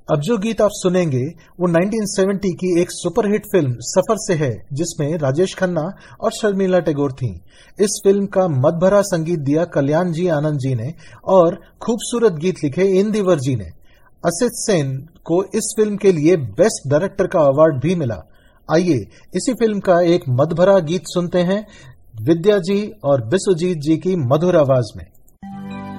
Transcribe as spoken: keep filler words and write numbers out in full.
अब जो गीत आप सुनेंगे वो उन्नीस सौ सत्तर की एक सुपरहिट फिल्म सफर से है, जिसमें राजेश खन्ना और शर्मिला टैगोर थीं। इस फिल्म का मदभरा संगीत दिया कल्याण जी आनंद जी ने और खूबसूरत गीत लिखे इंदिवर जी ने। असित सेन को इस फिल्म के लिए बेस्ट डायरेक्टर का अवार्ड भी मिला। आइए इसी फिल्म का एक मदभरा गीत सुनते हैं विद्या जी और बिस्वजीत जी की मधुर आवाज में।